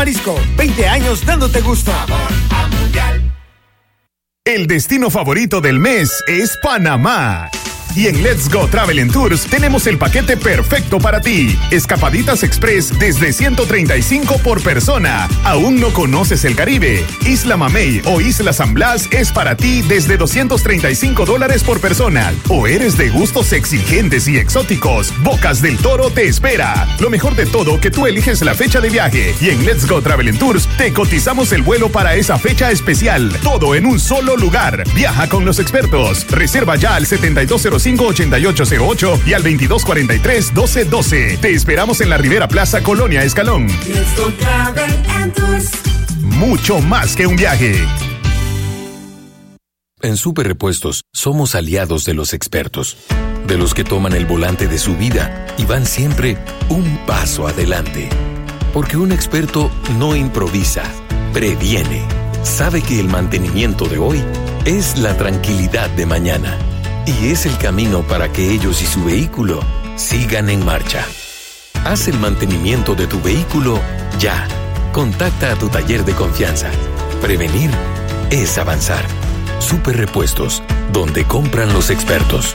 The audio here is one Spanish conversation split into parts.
Marisco, 20 años dándote gusto. El destino favorito del mes es Panamá. Y en Let's Go Travel and Tours tenemos el paquete perfecto para ti. Escapaditas Express desde 135 por persona. ¿Aún no conoces el Caribe? Isla Mamey o Isla San Blas es para ti desde $235 por persona. ¿O eres de gustos exigentes y exóticos? Bocas del Toro te espera. Lo mejor de todo, que tú eliges la fecha de viaje. Y en Let's Go Travel and Tours te cotizamos el vuelo para esa fecha especial. Todo en un solo lugar. Viaja con los expertos. Reserva ya al 7205-8808 y al 2243-1212. Te esperamos en la Rivera Plaza, Colonia Escalón. Mucho más que un viaje. En Super Repuestos somos aliados de los expertos, de los que toman el volante de su vida y van siempre un paso adelante. Porque un experto no improvisa, previene. Sabe que el mantenimiento de hoy es la tranquilidad de mañana. Y es el camino para que ellos y su vehículo sigan en marcha. Haz el mantenimiento de tu vehículo ya. Contacta a tu taller de confianza. Prevenir es avanzar. Super Repuestos, donde compran los expertos.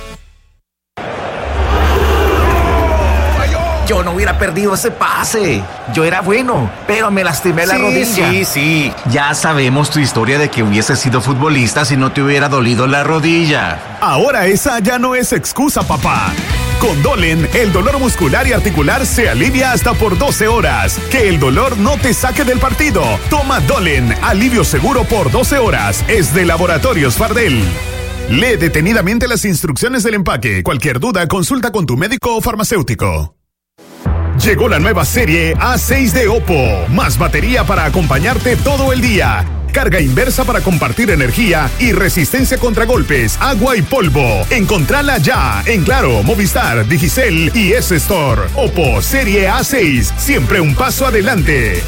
Yo no hubiera perdido ese pase. Yo era bueno, pero me lastimé la rodilla. Sí. Ya sabemos tu historia de que hubieses sido futbolista si no te hubiera dolido la rodilla. Ahora esa ya no es excusa, papá. Con Dolen, el dolor muscular y articular se alivia hasta por 12 horas. Que el dolor no te saque del partido. Toma Dolen, alivio seguro por 12 horas. Es de Laboratorios Fardel. Lee detenidamente las instrucciones del empaque. Cualquier duda, consulta con tu médico o farmacéutico. Llegó la nueva serie A6 de Oppo. Más batería para acompañarte todo el día. Carga inversa para compartir energía y resistencia contra golpes, agua y polvo. Encontrala ya en Claro, Movistar, Digicel y S-Store. Oppo serie A6. Siempre un paso adelante.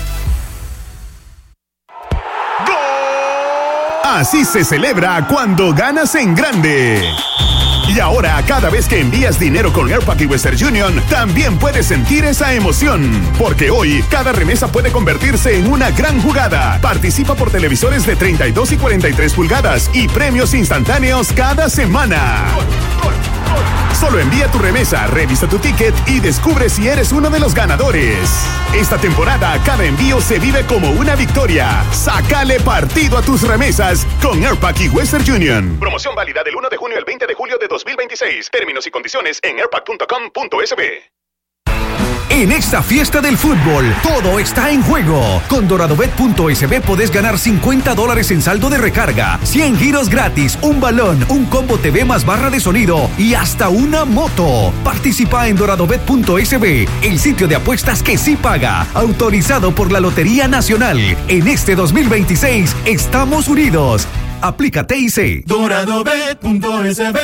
¡Gol! Así se celebra cuando ganas en grande. Y ahora, cada vez que envías dinero con Airpack y Western Union, también puedes sentir esa emoción. Porque hoy, cada remesa puede convertirse en una gran jugada. Participa por televisores de 32 y 43 pulgadas y premios instantáneos cada semana. Solo envía tu remesa, revisa tu ticket y descubre si eres uno de los ganadores. Esta temporada, cada envío se vive como una victoria. Sácale partido a tus remesas con Airpack y Western Union. Promoción válida del 1 de junio al 20 de julio de 2026. Términos y condiciones en airpack.com.sb. En esta fiesta del fútbol, todo está en juego. Con doradobet.sb podés ganar $50 en saldo de recarga, 100 giros gratis, un balón, un combo TV más barra de sonido y hasta una moto. Participa en doradobet.sb, el sitio de apuestas que sí paga, autorizado por la Lotería Nacional. En este 2026, estamos unidos. Aplica TIC. Doradobet.sb.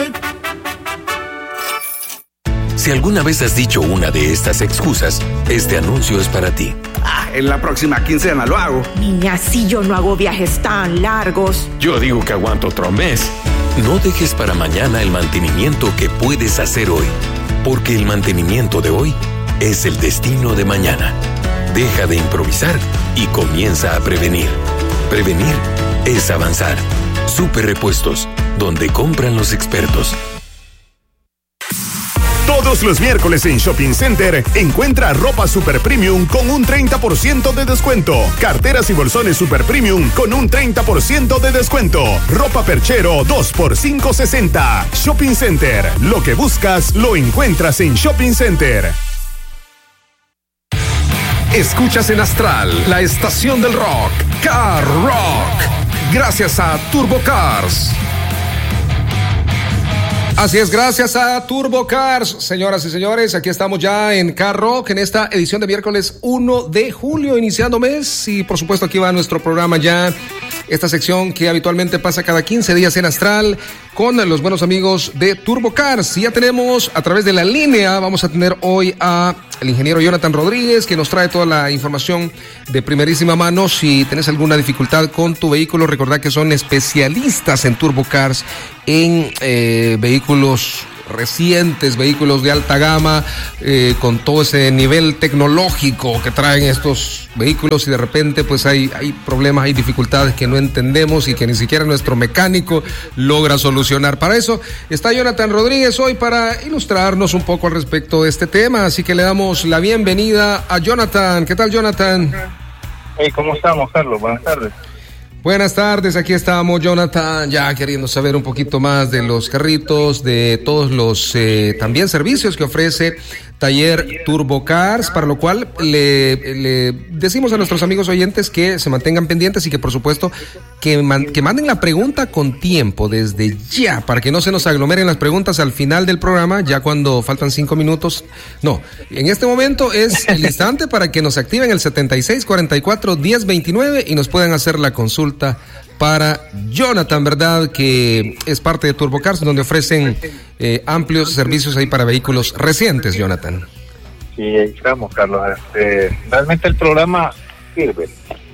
Si alguna vez has dicho una de estas excusas, este anuncio es para ti. En la próxima quincena lo hago. Niña, si yo no hago viajes tan largos. Yo digo que aguanto otro mes. No dejes para mañana el mantenimiento que puedes hacer hoy, porque el mantenimiento de hoy es el destino de mañana. Deja de improvisar y comienza a prevenir. Prevenir es avanzar. Super Repuestos, donde compran los expertos. Todos los miércoles en Shopping Center encuentra ropa Super Premium con un 30% de descuento. Carteras y bolsones Super Premium con un 30% de descuento. Ropa Perchero 2 por $5.60. Shopping Center. Lo que buscas lo encuentras en Shopping Center. Escuchas en Astral, la estación del rock, Car Rock. Gracias a Turbo Cars. Así es, gracias a Turbo Cars, señoras y señores, aquí estamos ya en Car Rock, en esta edición de miércoles 1 de julio, iniciando mes, y por supuesto aquí va nuestro programa ya, esta sección que habitualmente pasa cada 15 días en Astral, con los buenos amigos de Turbo Cars. Y ya tenemos a través de la línea, vamos a tener hoy a el ingeniero Jonathan Rodríguez, que nos trae toda la información de primerísima mano. Si tenés alguna dificultad con tu vehículo, recordad que son especialistas en Turbo Cars, en vehículos recientes, vehículos de alta gama, con todo ese nivel tecnológico que traen estos vehículos, y de repente pues hay problemas, hay dificultades que no entendemos y que ni siquiera nuestro mecánico logra solucionar. Para eso está Jonathan Rodríguez hoy para ilustrarnos un poco al respecto de este tema, así que le damos la bienvenida a Jonathan. ¿Qué tal, Jonathan? Hey, ¿cómo estamos, Carlos? Buenas tardes. Buenas tardes, aquí estamos, Jonathan, ya queriendo saber un poquito más de los carritos, de todos los también servicios que ofrece Taller Turbo Cars, para lo cual le decimos a nuestros amigos oyentes que se mantengan pendientes y que por supuesto que manden la pregunta con tiempo desde ya, para que no se nos aglomeren las preguntas al final del programa, ya cuando faltan 5 minutos. No, en este momento es el instante para que nos activen el 7644-1029 y nos puedan hacer la consulta para Jonathan, ¿verdad? Que es parte de Turbo Cars, donde ofrecen amplios servicios ahí para vehículos recientes, Jonathan. Sí, ahí estamos, Carlos. Realmente el programa sirve.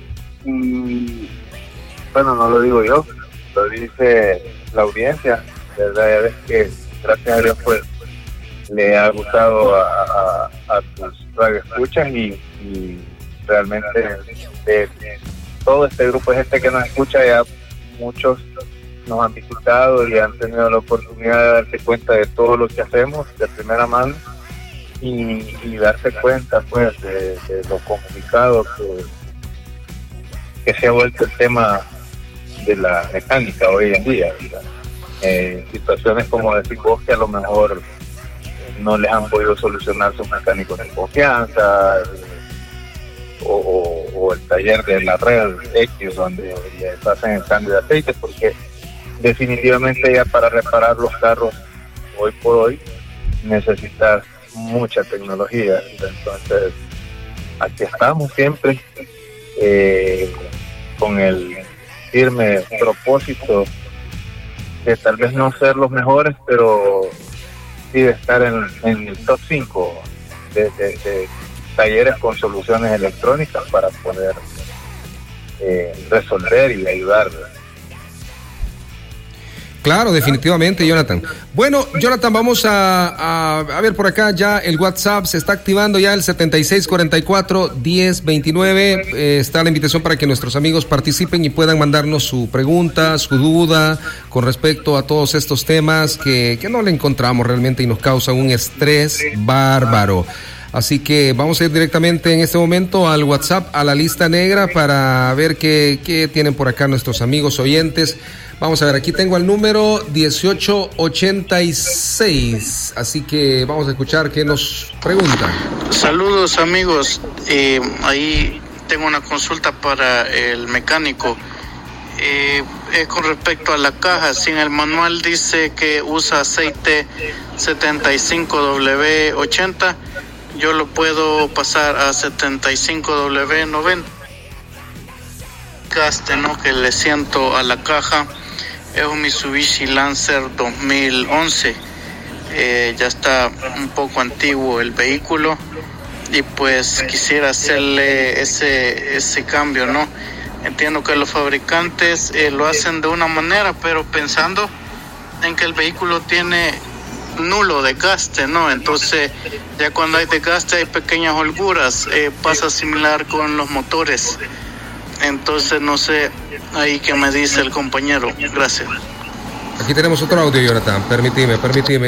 Bueno, no lo digo yo, lo dice la audiencia. ¿Verdad? Es que, gracias a Dios, pues, le ha gustado a tus radioescuchas y realmente todo este grupo de gente que nos escucha, ya muchos nos han visitado y han tenido la oportunidad de darse cuenta de todo lo que hacemos de primera mano y darse cuenta pues de lo complicado que se ha vuelto el tema de la mecánica hoy en día, situaciones como decir vos que a lo mejor no les han podido solucionar sus mecánicos de confianza, o el taller de la red X donde les hacen el cambio de aceite, porque definitivamente ya para reparar los carros hoy por hoy necesitas mucha tecnología. Entonces aquí estamos siempre con el firme propósito de tal vez no ser los mejores, pero sí de estar en el top 5 de talleres con soluciones electrónicas para poder resolver y ayudar. Claro, definitivamente, Jonathan. Bueno, Jonathan, vamos a ver por acá ya el WhatsApp se está activando ya, el 7644-1029. Está la invitación para que nuestros amigos participen y puedan mandarnos su pregunta, su duda con respecto a todos estos temas que no le encontramos realmente y nos causan un estrés bárbaro. Así que vamos a ir directamente en este momento al WhatsApp, a la lista negra, para ver qué tienen por acá nuestros amigos oyentes. Vamos a ver, aquí tengo el número 1886, así que vamos a escuchar qué nos preguntan. Saludos, amigos, ahí tengo una consulta para el mecánico. Con respecto a la caja, si en el manual dice que usa aceite 75W80, yo lo puedo pasar a 75W90. Gaste, ¿no?, que le siento a la caja es un Mitsubishi Lancer 2011. Ya está un poco antiguo el vehículo y pues quisiera hacerle ese cambio, ¿no? Entiendo que los fabricantes lo hacen de una manera, pero pensando en que el vehículo tiene nulo desgaste, ¿no? Entonces, ya cuando hay desgaste hay pequeñas holguras, pasa similar con los motores. Entonces, no sé, ahí qué me dice el compañero. Gracias. Aquí tenemos otro audio, Jonathan. Permíteme.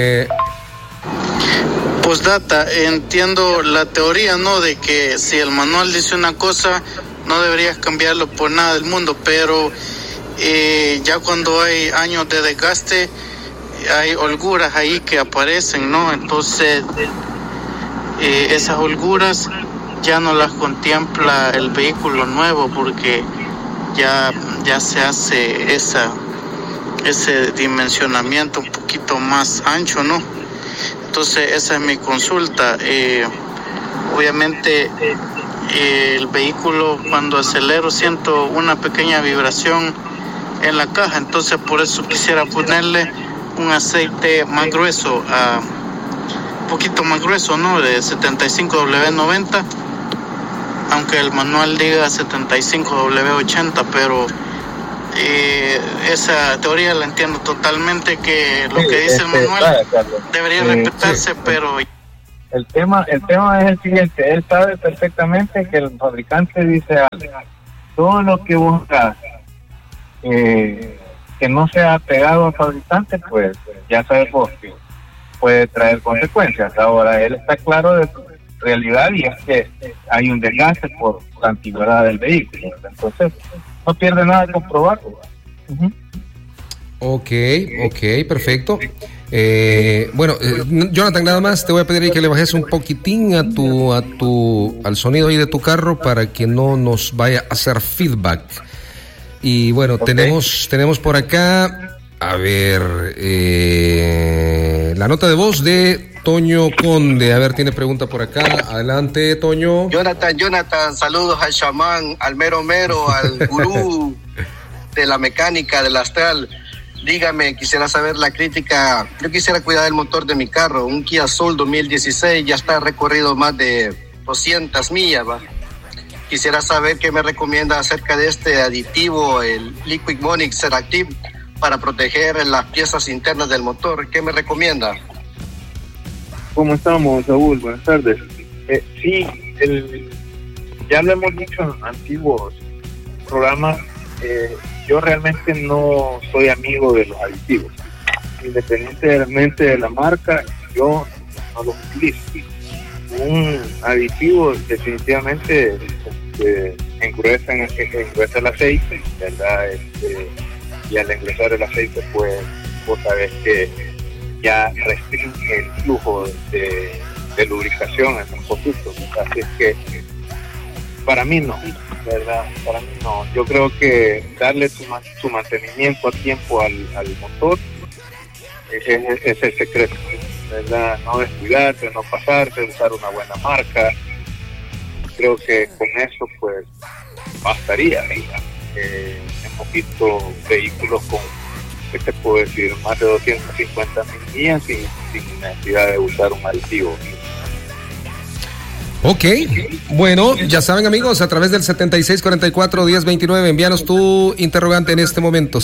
Postdata, entiendo la teoría, ¿no?, de que si el manual dice una cosa, no deberías cambiarlo por nada del mundo, pero ya cuando hay años de desgaste, hay holguras ahí que aparecen, ¿no? Entonces, esas holguras ya no las contempla el vehículo nuevo porque ya se hace ese dimensionamiento un poquito más ancho, ¿no? Entonces, esa es mi consulta. Obviamente, el vehículo, cuando acelero, siento una pequeña vibración en la caja, entonces por eso quisiera ponerle un aceite más grueso, un poquito más grueso, ¿no?, de 75W90, aunque el manual diga 75W80, pero esa teoría la entiendo totalmente, que lo que dice el manual debería respetarse, pero... El tema es el siguiente: él sabe perfectamente que el fabricante dice todo lo que busca que no sea pegado al fabricante, pues ya sabes vos que puede traer consecuencias. Ahora, él está claro de su realidad, y es que hay un desgaste por la antigüedad del vehículo, entonces no pierde nada de comprobarlo. Ok, perfecto. Jonathan, nada más te voy a pedir que le bajes un poquitín al sonido ahí de tu carro para que no nos vaya a hacer feedback. Y bueno, tenemos por acá, a ver, la nota de voz de Toño Conde. A ver, tiene pregunta por acá. Adelante, Toño. Jonathan, saludos al chamán, al mero, al gurú de la mecánica del Astral. Dígame, quisiera saber la crítica. Yo quisiera cuidar el motor de mi carro, un Kia Soul 2016, ya está recorrido más de 200 millas, ¿va? Quisiera saber qué me recomienda acerca de este aditivo, el Liquid Monix Seractive, para proteger las piezas internas del motor. ¿Qué me recomienda? ¿Cómo estamos, Saúl? Buenas tardes. Sí, ya lo hemos dicho en antiguos programas, yo realmente no soy amigo de los aditivos. Independientemente de la marca, yo no los utilizo. Un aditivo definitivamente engruesa el aceite, ¿verdad? Y al engrosar el aceite, pues vos sabés que ya restringe el flujo de lubricación en los productos. Así es que para mí no, ¿verdad? Para mí no. Yo creo que darle su mantenimiento a tiempo al motor es el secreto, ¿verdad? No descuidarse, no pasarse, usar una buena marca. Creo que con eso pues bastaría, ¿verdad? Hemos visto vehículos con, ¿qué te puedo decir?, más de 250 millas sin necesidad de usar un aditivo. Ok, bueno, ya saben, amigos, a través del 7644-1029, envíanos tu interrogante en este momento,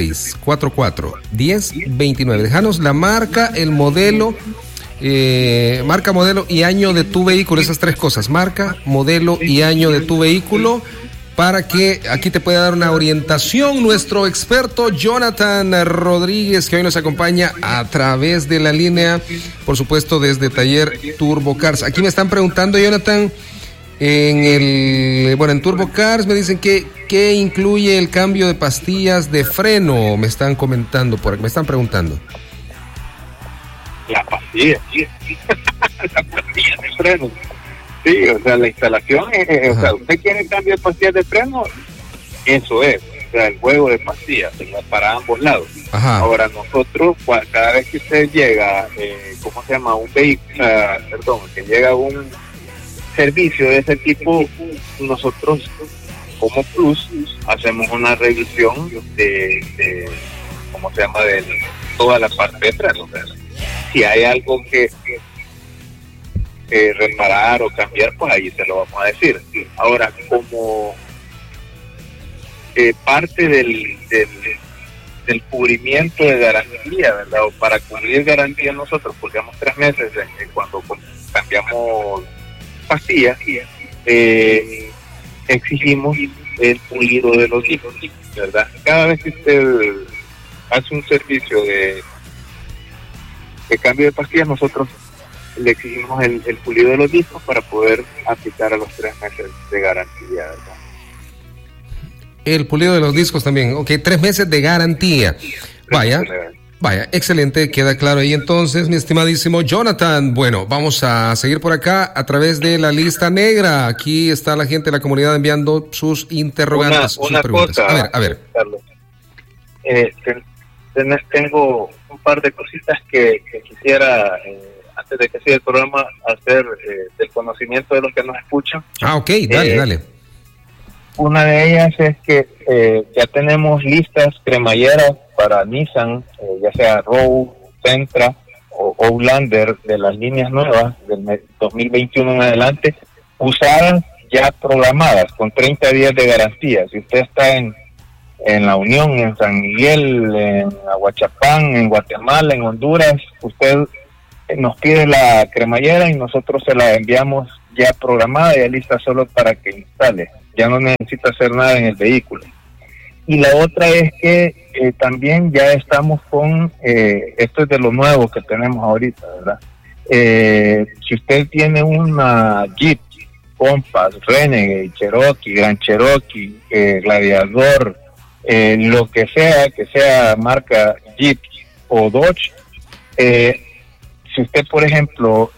7644-1029. Déjanos la marca, el modelo, marca, modelo y año de tu vehículo, esas tres cosas, marca, modelo y año de tu vehículo, para que aquí te pueda dar una orientación nuestro experto Jonathan Rodríguez, que hoy nos acompaña a través de la línea, por supuesto, desde Taller Turbo Cars. Aquí me están preguntando, Jonathan, en Turbo Cars me dicen que incluye el cambio de pastillas de freno, me están comentando por aquí, me están preguntando. La pastilla, la pastilla de freno. Sí, o sea, la instalación, o sea, usted quiere el cambio de pastillas de freno, eso es, o sea, el juego de pastillas para ambos lados. Ajá. Ahora nosotros, cada vez que usted llega, un vehículo, que llega un servicio de ese tipo, nosotros como Plus hacemos una revisión de toda la parte de freno. O sea, si hay algo que reparar o cambiar, pues ahí se lo vamos a decir. Ahora, como parte del cubrimiento de garantía, ¿verdad? O para cubrir garantía nosotros, porque llevamos 3 meses cuando cambiamos pastillas, exigimos el pulido de los discos, ¿verdad? Cada vez que usted hace un servicio de cambio de pastillas, nosotros le exigimos el pulido de los discos para poder aplicar a los 3 meses de garantía, ¿verdad? El pulido de los discos también, ok, 3 meses de garantía. Vaya, excelente, queda claro ahí entonces, mi estimadísimo Jonathan. Bueno, vamos a seguir por acá a través de la lista negra. Aquí está la gente de la comunidad enviando sus interrogantes, sus preguntas. Cosa, a ver. Carlos. Tengo un par de cositas que quisiera, antes de que siga el programa, hacer del conocimiento de los que nos escuchan. Ok, dale. Una de ellas es que ya tenemos listas cremalleras para Nissan, ya sea Rogue, Sentra o Outlander, de las líneas nuevas del 2021 en adelante, usadas ya programadas con 30 días de garantía. Si usted está en en La Unión, en San Miguel, en Aguachapán, en Guatemala, en Honduras, usted nos pide la cremallera y nosotros se la enviamos ya programada, ya lista solo para que instale. Ya no necesita hacer nada en el vehículo. Y la otra es que también ya estamos con, esto es de lo nuevo que tenemos ahorita, ¿verdad? Si usted tiene una Jeep, Compass, Renegade, Cherokee, Gran Cherokee, Gladiador, lo que sea marca Jeep o Dodge, si usted, por ejemplo,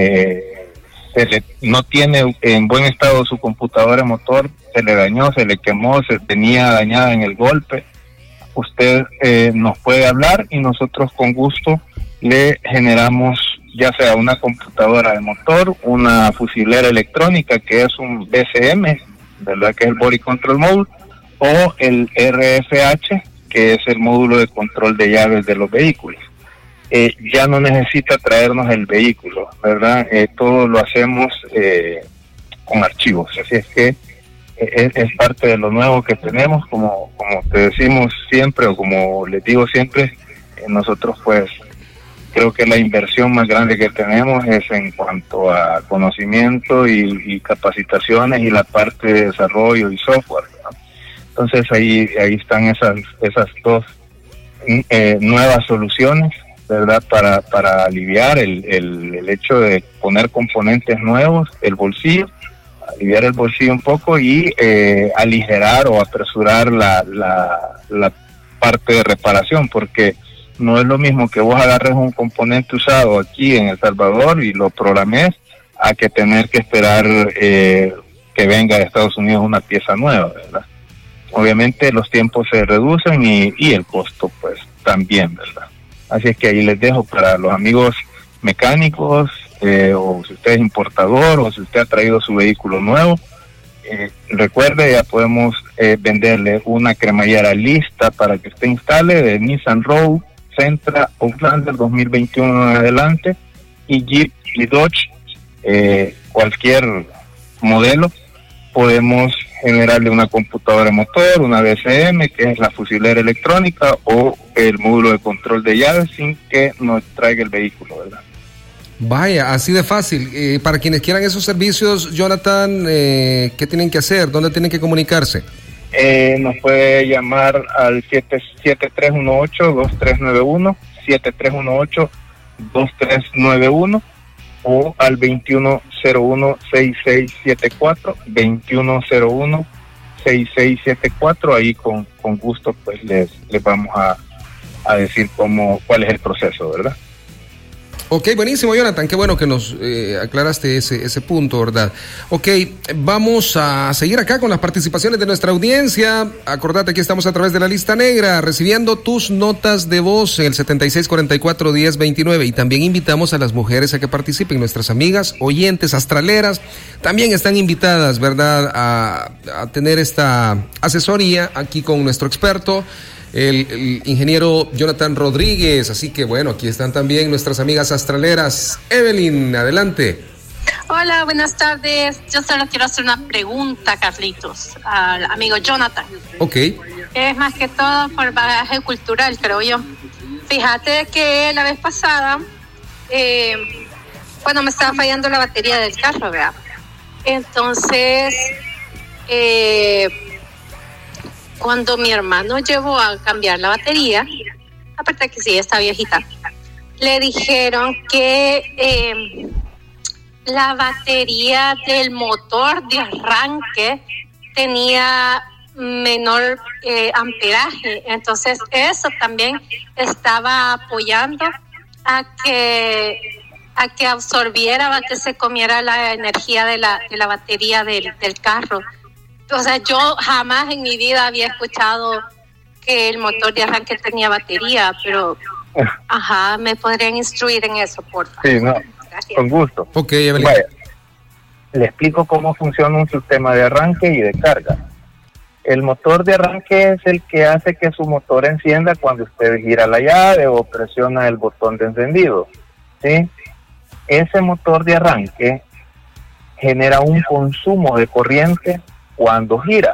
no tiene en buen estado su computadora motor, se le dañó, se le quemó, se tenía dañada en el golpe, usted nos puede hablar y nosotros con gusto le generamos ya sea una computadora de motor, una fusilera electrónica que es un BCM, ¿verdad? Que es el Body Control Mode, o el RFH, que es el módulo de control de llaves de los vehículos. Ya no necesita traernos el vehículo, ¿verdad? Todo lo hacemos con archivos, así es que es parte de lo nuevo que tenemos, como te decimos siempre, o como les digo siempre, nosotros pues creo que la inversión más grande que tenemos es en cuanto a conocimiento y capacitaciones y la parte de desarrollo y software, ¿no? Entonces ahí están esas dos nuevas soluciones, ¿verdad? Para aliviar el hecho de poner componentes nuevos, el bolsillo, aliviar el bolsillo un poco y aligerar o apresurar la parte de reparación, porque no es lo mismo que vos agarres un componente usado aquí en El Salvador y lo programes a que tener que esperar que venga de Estados Unidos una pieza nueva, ¿verdad? Obviamente los tiempos se reducen y el costo pues también, ¿verdad? Así es que ahí les dejo para los amigos mecánicos, o si usted es importador o si usted ha traído su vehículo nuevo, recuerde, ya podemos venderle una cremallera lista para que usted instale de Nissan Rogue, Sentra, Outlander 2021 en adelante, y Jeep y Dodge, cualquier modelo, podemos generarle una computadora de motor, una BCM, que es la fusilera electrónica, o el módulo de control de llaves sin que nos traiga el vehículo, ¿verdad? Vaya, así de fácil. Para quienes quieran esos servicios, Jonathan, ¿qué tienen que hacer? ¿Dónde tienen que comunicarse? Nos puede llamar al 7318-2391, 7318-2391, o al 2101-6674, 2101-6674, ahí con gusto pues les vamos a decir cuál es el proceso, ¿verdad? Ok, buenísimo, Jonathan, qué bueno que nos aclaraste ese punto, ¿verdad? Ok, vamos a seguir acá con las participaciones de nuestra audiencia. Acordate que estamos a través de la lista negra, recibiendo tus notas de voz en el 7644-1029, y también invitamos a las mujeres a que participen. Nuestras amigas oyentes astraleras también están invitadas, ¿verdad?, a tener esta asesoría aquí con nuestro experto, el ingeniero Jonathan Rodríguez. Así que bueno, aquí están también nuestras amigas astraleras. Evelyn, adelante. Hola, buenas tardes. Yo solo quiero hacer una pregunta, Carlitos, al amigo Jonathan. Ok. Es más que todo por bagaje cultural, creo yo. Fíjate que la vez pasada, me estaba fallando la batería del carro, ¿verdad? Entonces, cuando mi hermano llevó a cambiar la batería, aparte que sí, está viejita, le dijeron que la batería del motor de arranque tenía menor amperaje. Entonces eso también estaba apoyando a que absorbiera, a que se comiera la energía de la batería del carro. O sea, yo jamás en mi vida había escuchado que el motor de arranque tenía batería, pero ¿me podrían instruir en eso, por favor? Sí, no, gracias. Con gusto. Ok, Evelyn. Vaya, le explico cómo funciona un sistema de arranque y de carga. El motor de arranque es el que hace que su motor encienda cuando usted gira la llave o presiona el botón de encendido, ¿sí? Ese motor de arranque genera un consumo de corriente cuando gira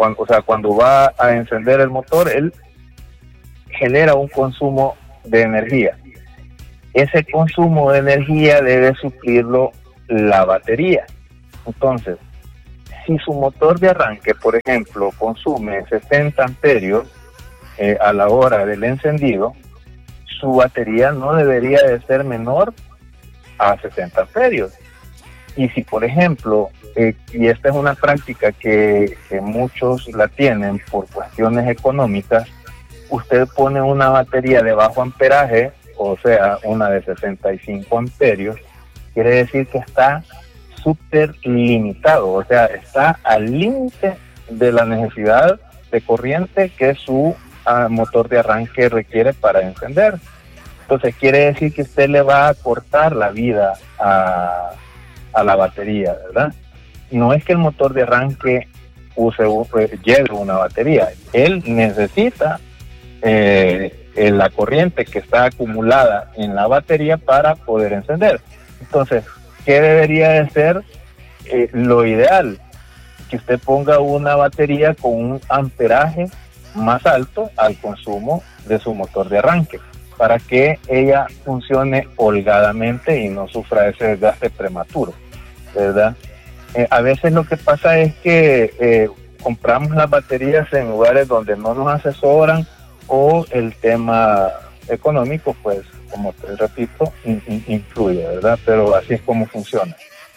cuando va a encender el motor, él genera un consumo de energía. Ese consumo de energía debe suplirlo la batería. Entonces, si su motor de arranque, por ejemplo, consume 60 amperios a la hora del encendido, su batería no debería de ser menor a 60 amperios. Y si, por ejemplo, y esta es una práctica que muchos la tienen por cuestiones económicas, usted pone una batería de bajo amperaje, o sea, una de 65 amperios, quiere decir que está súper limitado, o sea, está al límite de la necesidad de corriente que su motor de arranque requiere para encender. Entonces quiere decir que usted le va a cortar la vida a la batería, ¿verdad? No es que el motor de arranque lleve una batería, él necesita la corriente que está acumulada en la batería para poder encender. Entonces, ¿qué debería de ser lo ideal? Que usted ponga una batería con un amperaje más alto al consumo de su motor de arranque, para que ella funcione holgadamente y no sufra ese desgaste prematuro, ¿verdad? A veces lo que pasa es que compramos las baterías en lugares donde no nos asesoran, o el tema económico, pues, como te repito, influye, ¿verdad? Pero así es como funciona.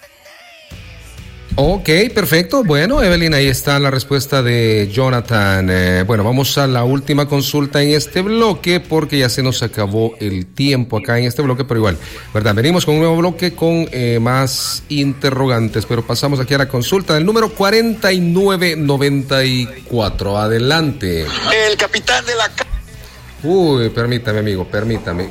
Ok, perfecto. Bueno, Evelyn, ahí está la respuesta de Jonathan. Bueno, vamos a la última consulta en este bloque, porque ya se nos acabó el tiempo acá en este bloque, pero igual, ¿verdad? Venimos con un nuevo bloque con más interrogantes, pero pasamos aquí a la consulta del número 4994. Adelante. El capitán de la... Uy, permítame, amigo, permítame.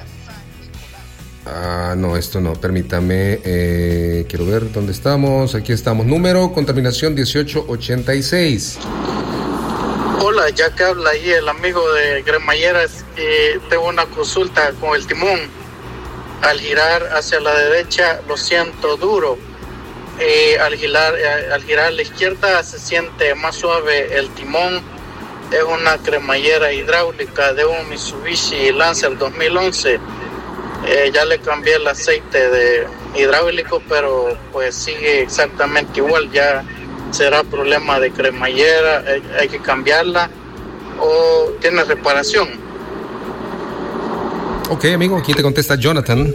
No, esto no, permítame, quiero ver dónde estamos. Aquí estamos, número con terminación 1886. Hola, ya que habla ahí el amigo de Cremalleras, tengo una consulta con el timón. Al girar hacia la derecha lo siento duro, al girar a la izquierda se siente más suave el timón. Es una cremallera hidráulica de un Mitsubishi Lancer 2011. Ya le cambié el aceite de hidráulico, pero pues sigue exactamente igual. Ya será problema de cremallera, hay que cambiarla o tiene reparación. Ok, amigo, aquí te contesta Jonathan.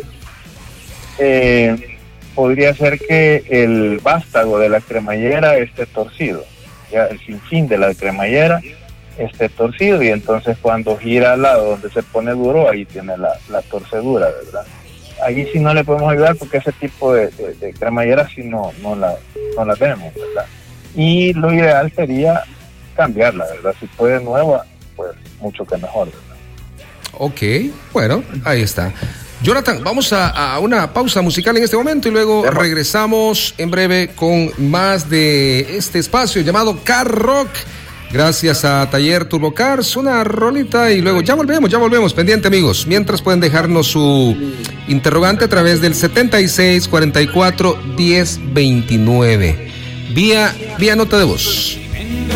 Podría ser que el vástago de la cremallera esté torcido, ya el sinfín de la cremallera esté torcido, y entonces cuando gira al lado donde se pone duro, ahí tiene la torcedura, ¿verdad? Ahí sí no le podemos ayudar, porque ese tipo de cremallera sí no la vemos, ¿verdad? Y lo ideal sería cambiarla, ¿verdad? Si puede nueva, pues mucho que mejor, ¿verdad? Ok, bueno, ahí está. Jonathan, vamos a una pausa musical en este momento y luego regresamos en breve con más de este espacio llamado Car Rock. Gracias a Taller Turbo Cars, una rolita y luego ya volvemos, pendiente, amigos. Mientras pueden dejarnos su interrogante a través del 7644-1029 vía nota de voz.